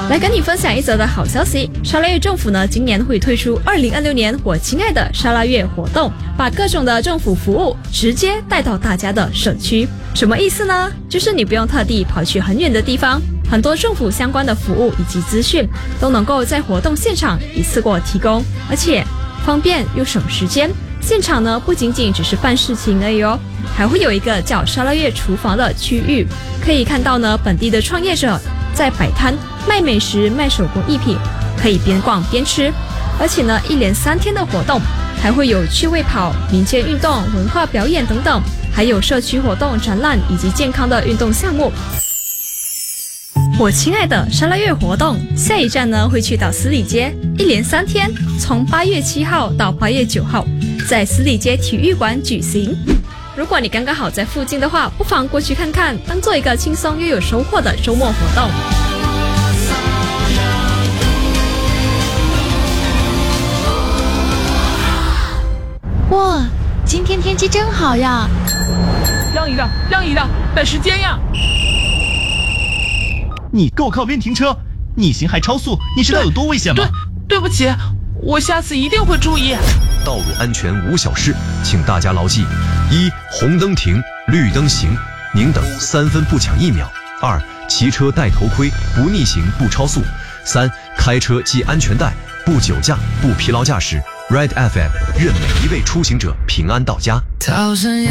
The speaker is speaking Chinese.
来跟你分享一则的好消息，沙拉越政府呢今年会推出2026年我亲爱的沙拉越活动，把各种的政府服务直接带到大家的社区。什么意思呢？就是你不用特地跑去很远的地方，很多政府相关的服务以及资讯都能够在活动现场一次过提供，而且方便又省时间。现场呢不仅仅只是办事情而已哦，还会有一个叫沙拉越厨房的区域，可以看到呢本地的创业者在摆摊卖美食、卖手工艺品，可以边逛边吃。而且呢一连3天的活动，还会有趣味跑、民间运动、文化表演等等，还有社区活动、展览以及健康的运动项目。我亲爱的沙拉越活动下一站呢会去到十里街，一连3天，从8月7号到8月9号，在十里街体育馆举行。如果你刚刚好在附近的话，不妨过去看看，当做一个轻松又有收获的周末活动。 哇，今天天气真好呀！ 让一让，让一让，赶时间呀！ 你给我靠边停车！逆行还超速，你知道有多危险吗？ 对不起，我下次一定会注意。 道路安全无小事，请大家牢记：一、红灯停，绿灯行，宁等3分不抢1秒；2、骑车戴头盔，不逆行不超速；3、开车系安全带，不酒驾不疲劳驾驶。Red FM 愿每一位出行者平安到家。